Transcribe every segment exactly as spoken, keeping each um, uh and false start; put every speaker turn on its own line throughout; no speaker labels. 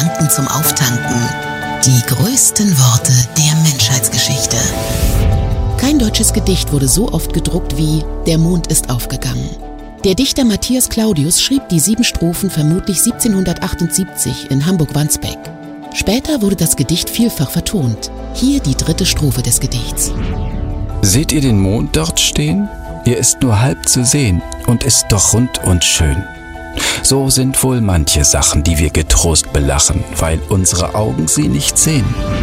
Gedanken zum Auftanken. Die größten Worte der Menschheitsgeschichte. Kein deutsches Gedicht wurde so oft gedruckt wie »Der Mond ist aufgegangen«. Der Dichter Matthias Claudius schrieb die sieben Strophen vermutlich siebzehnhundertachtundsiebzig in Hamburg-Wandsbek. Später wurde das Gedicht vielfach vertont. Hier die dritte Strophe des Gedichts.
Seht ihr den Mond dort stehen? Er ist nur halb zu sehen und ist doch rund und schön. So sind wohl manche Sachen, die wir getrost belachen, weil unsere Augen sie nicht sehen.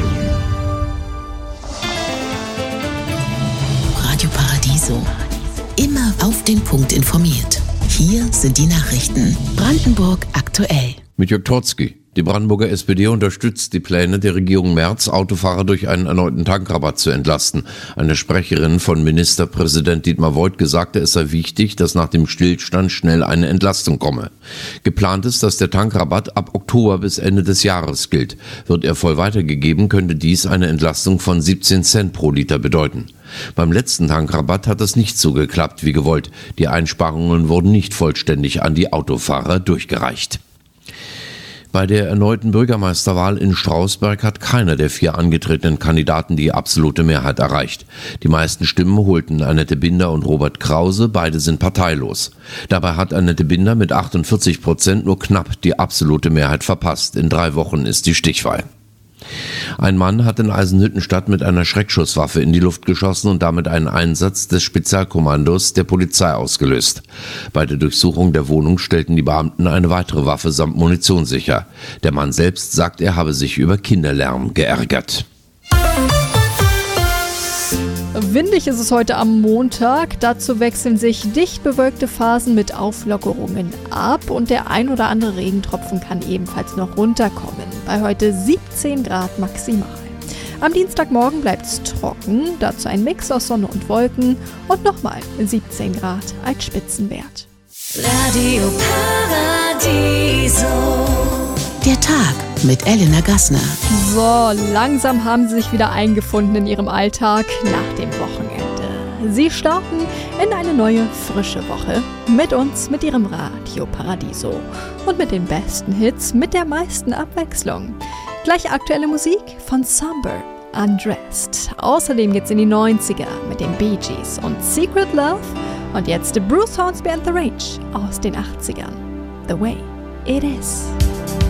Radio Paradiso. Immer auf den Punkt informiert. Hier sind die Nachrichten. Brandenburg aktuell.
Mit Jörg Trotzki. Die Brandenburger S P D unterstützt die Pläne der Regierung Merz, Autofahrer durch einen erneuten Tankrabatt zu entlasten. Eine Sprecherin von Ministerpräsident Dietmar Woidke sagte, es sei wichtig, dass nach dem Stillstand schnell eine Entlastung komme. Geplant ist, dass der Tankrabatt ab Oktober bis Ende des Jahres gilt. Wird er voll weitergegeben, könnte dies eine Entlastung von siebzehn Cent pro Liter bedeuten. Beim letzten Tankrabatt hat es nicht so geklappt wie gewollt. Die Einsparungen wurden nicht vollständig an die Autofahrer durchgereicht. Bei der erneuten Bürgermeisterwahl in Strausberg hat keiner der vier angetretenen Kandidaten die absolute Mehrheit erreicht. Die meisten Stimmen holten Annette Binder und Robert Krause, beide sind parteilos. Dabei hat Annette Binder mit achtundvierzig Prozent nur knapp die absolute Mehrheit verpasst. In drei Wochen ist die Stichwahl. Ein Mann hat in Eisenhüttenstadt mit einer Schreckschusswaffe in die Luft geschossen und damit einen Einsatz des Spezialkommandos der Polizei ausgelöst. Bei der Durchsuchung der Wohnung stellten die Beamten eine weitere Waffe samt Munition sicher. Der Mann selbst sagt, er habe sich über Kinderlärm geärgert.
Windig ist es heute am Montag. Dazu wechseln sich dicht bewölkte Phasen mit Auflockerungen ab und der ein oder andere Regentropfen kann ebenfalls noch runterkommen. Bei heute siebzehn Grad maximal. Am Dienstagmorgen bleibt es trocken, dazu ein Mix aus Sonne und Wolken und nochmal siebzehn Grad als Spitzenwert.
Radio Paradiso. Der Tag mit Elena Gassner.
So, langsam haben sie sich wieder eingefunden in ihrem Alltag nach dem Wochenende. Sie starten in eine neue, frische Woche mit uns, mit ihrem Radio Paradiso und mit den besten Hits, mit der meisten Abwechslung. Gleich aktuelle Musik von Somber, Undressed. Außerdem geht's in die neunziger mit den Bee Gees und Secret Love und jetzt Bruce Hornsby and the Range aus den achtzigern. The Way It Is.